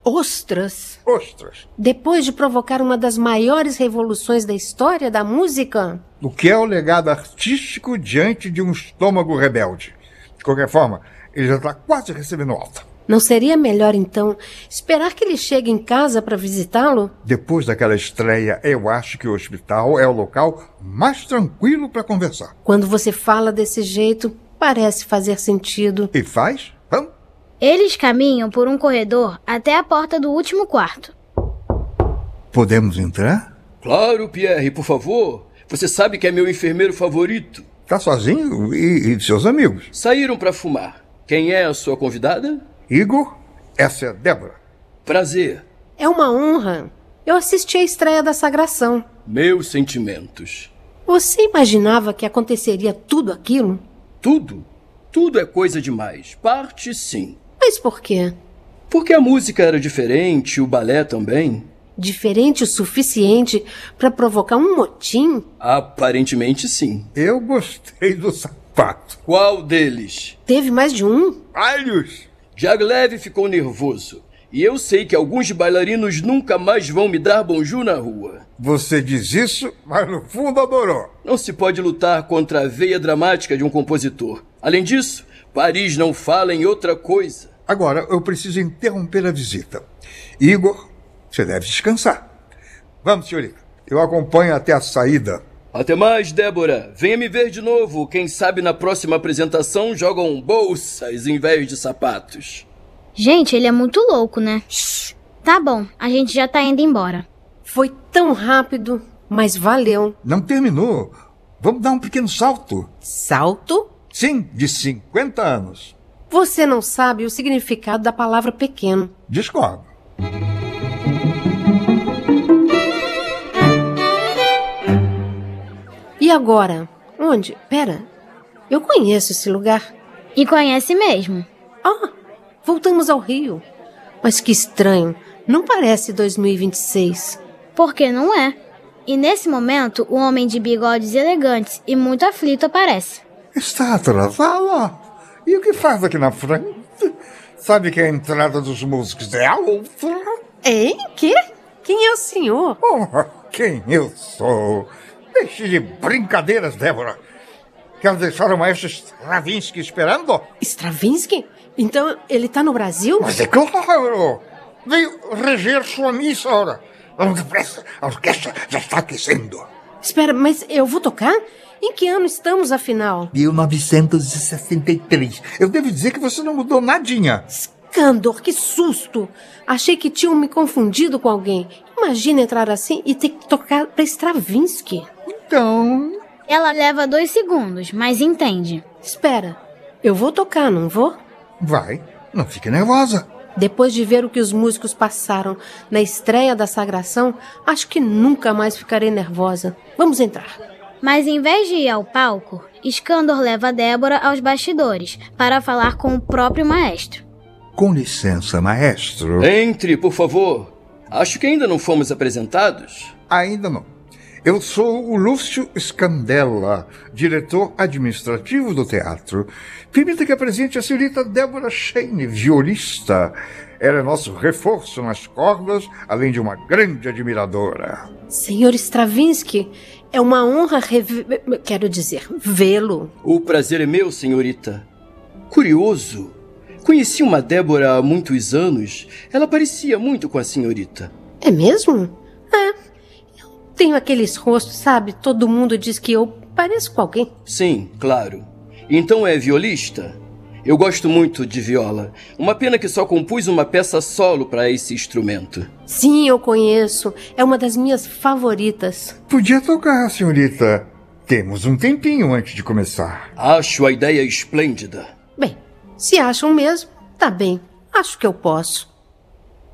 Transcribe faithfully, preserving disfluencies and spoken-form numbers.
Ostras? Ostras. Depois de provocar uma das maiores revoluções da história da música? O que é o legado artístico diante de um estômago rebelde? De qualquer forma, ele já está quase recebendo alta. Não seria melhor, então, esperar que ele chegue em casa para visitá-lo? Depois daquela estreia, eu acho que o hospital é o local mais tranquilo para conversar. Quando você fala desse jeito, parece fazer sentido. E faz? Vamos? Eles caminham por um corredor até a porta do último quarto. Podemos entrar? Claro, Pierre, por favor. Você sabe que é meu enfermeiro favorito. Tá sozinho? E, e seus amigos? Saíram para fumar. Quem é a sua convidada? Igor, essa é Débora. Prazer. É uma honra. Eu assisti à estreia da Sagração. Meus sentimentos. Você imaginava que aconteceria tudo aquilo? Tudo? Tudo é coisa demais. Parte, sim. Mas por quê? Porque a música era diferente, o balé também. Diferente o suficiente para provocar um motim? Aparentemente, sim. Eu gostei do sapato. Qual deles? Teve mais de um? Vários. Diaghilev ficou nervoso. E eu sei que alguns bailarinos nunca mais vão me dar bonjour na rua. Você diz isso, mas no fundo adorou. Não se pode lutar contra a veia dramática de um compositor. Além disso, Paris não fala em outra coisa. Agora, eu preciso interromper a visita. Igor, você deve descansar. Vamos, senhorita. Eu acompanho até a saída. Até mais, Débora. Venha me ver de novo. Quem sabe na próxima apresentação jogam bolsas em vez de sapatos. Gente, ele é muito louco, né? Shhh. Tá bom, a gente já tá indo embora. Foi tão rápido, mas valeu. Não terminou. Vamos dar um pequeno salto. Salto? Sim, de cinquenta anos. Você não sabe o significado da palavra pequeno. Discordo. E agora? Onde? Pera, eu conheço esse lugar. E conhece mesmo. Ah, voltamos ao Rio. Mas que estranho, não parece dois mil e vinte e seis. Porque não é. E nesse momento, o homem de bigodes elegantes e muito aflito aparece. Está atrasada? E o que faz aqui na frente? Sabe que a entrada dos músicos é alta? Hein? Quê? Quem é o senhor? Oh, quem eu sou? Deixe de brincadeiras, Débora. Quer deixar o maestro Stravinsky esperando? Stravinsky? Então ele tá no Brasil? Mas é claro! Veio reger sua missa, ora. Vamos depressa, a orquestra já está aquecendo. Espera, mas eu vou tocar? Em que ano estamos, afinal? mil novecentos e sessenta e três. Eu devo dizer que você não mudou nadinha. Scandor, que susto! Achei que tinham me confundido com alguém. Imagina entrar assim e ter que tocar para Stravinsky. Então... Ela leva dois segundos, mas entende. Espera, eu vou tocar, não vou? Vai, não fique nervosa. Depois de ver o que os músicos passaram na estreia da Sagração, acho que nunca mais ficarei nervosa. Vamos entrar. Mas em vez de ir ao palco, Scandor leva Débora aos bastidores para falar com o próprio maestro. Com licença, maestro. Entre, por favor. Acho que ainda não fomos apresentados. Ainda não. Eu sou o Lúcio Scandella, diretor administrativo do teatro. Permita que apresente a senhorita Débora Shane, violista. Ela é nosso reforço nas cordas, além de uma grande admiradora. Senhor Stravinsky, é uma honra rever... Quero dizer, vê-lo. O prazer é meu, senhorita. Curioso. Conheci uma Débora há muitos anos. Ela parecia muito com a senhorita. É mesmo? É. Tenho aqueles rostos, sabe? Todo mundo diz que eu pareço com alguém. Sim, claro. Então é violista? Eu gosto muito de viola. Uma pena que só compus uma peça solo para esse instrumento. Sim, eu conheço. É uma das minhas favoritas. Podia tocar, senhorita. Temos um tempinho antes de começar. Acho a ideia esplêndida. Bem, se acham mesmo, tá bem. Acho que eu posso.